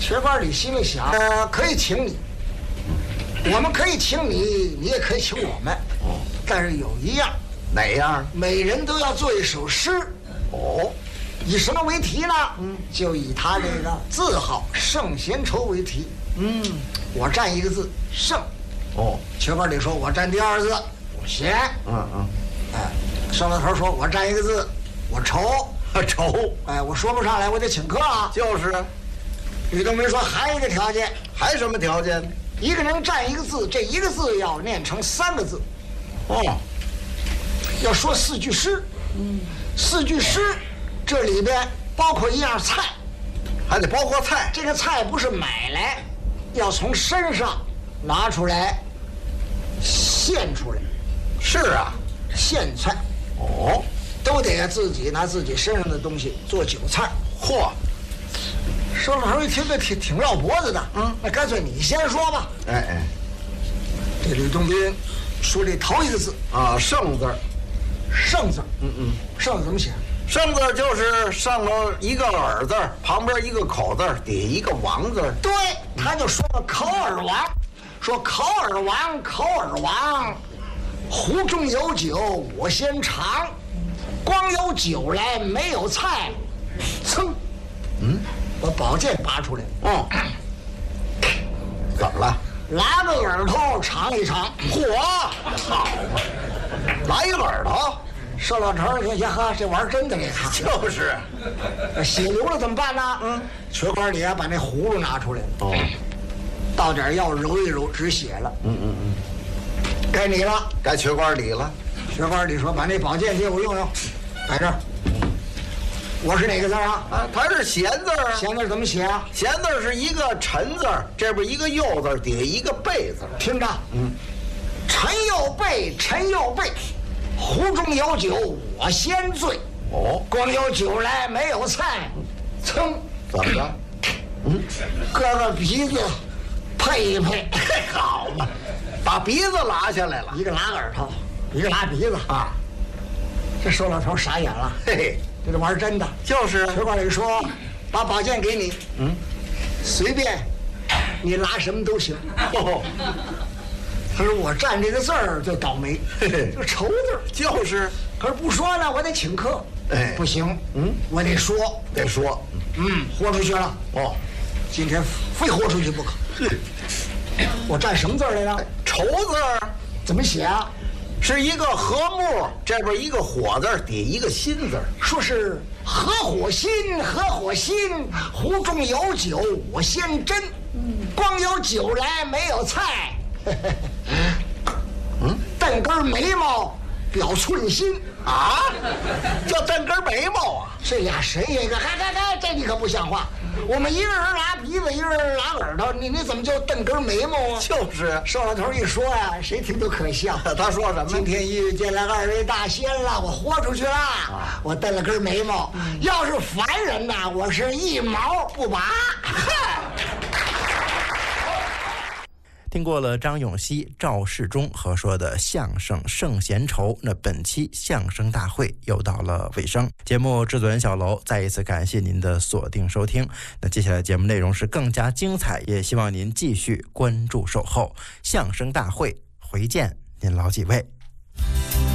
瘸官里心里想，可以请你，我们可以请你，你也可以请我们。但是有一样， 哪样？ 每人都要做一首诗。以什么为题呢？就以他这个字号圣贤愁为题。我占一个字圣。瘸官里说我占第二字我贤。瘦老头说我占一个字我愁。 愁。 我说不上来，我得请客啊。 就是。 吕洞宾说还有一个条件。 还什么条件？ 一个人占一个字，这一个字要念成3个字。要说4句诗。4句诗，这里边包括一样菜， 还得包括菜。 这个菜不是买来，要从身上拿出来，献出来。 是啊， 献菜。都得自己拿自己身上的东西做酒菜。瘦老头一听这挺绕脖子的。那干脆你先说吧。这吕洞宾说这头一个字啊，圣字。 圣字。圣字怎么写？ 圣字就是上头一个耳字，旁边一个口字，底下一个王字。 对，他就说了口耳王，说口耳王，口耳王，壶中有酒我先尝，光有酒来没有菜，噌，把宝剑拔出来。 怎么了？ 拉个耳朵尝一尝。 好，来一个耳朵。 瘦老头儿，呀呵，这玩意儿真的给他。 就是， 血流了怎么办呢？瘸官里把那葫芦拿出来了。倒点药揉一揉，止血了。该你了， 该瘸官里了。 瘸官里说：“把那宝剑给我用用，摆这儿。”我是哪个字啊？ 它是闲字啊。 闲字怎么写啊？ 闲字是一个陈字，这边一个右字，底下一个贝字。 听着，陈又贝，陈又贝。壶中有酒我先醉。光有酒来没有菜，噌， 怎么着？ 搁个鼻子配一配。 好嘛，把鼻子拉下来了。 一个拉耳朵，一个拉鼻子啊。这瘦老头傻眼了。这玩意儿真的。 就是瘸官里说，把宝剑给你，随便你拉什么都行。他说我占这个字儿就倒霉，就愁字。 就是， 可是不说呢，我得请客。不行，我得说，豁出去了。今天非豁出去不可。我占什么字来着？ 愁字怎么写啊？ 是一个禾木，这边一个火字，底一个心字。 说是合伙心，合伙心，壶中有酒我先斟，光有酒来没有菜。瞪根眉毛表寸心啊，叫瞪根眉毛啊！ 这俩谁一个？这你可不像话！我们一个人拉鼻子，一个人拉耳朵，你怎么就瞪根眉毛啊？ 就是， 瘦老头一说呀，谁听都可笑。 他说什么？ 今天遇见了2位大仙了，我豁出去了，我瞪了根眉毛。要是凡人呐，我是一毛不拔。 听过了张永熙、赵世忠合说的相声《圣贤愁》，那本期相声大会又到了尾声。节目制作人小楼再一次感谢您的锁定收听。那接下来节目内容是更加精彩，也希望您继续关注守候。相声大会回见您老几位。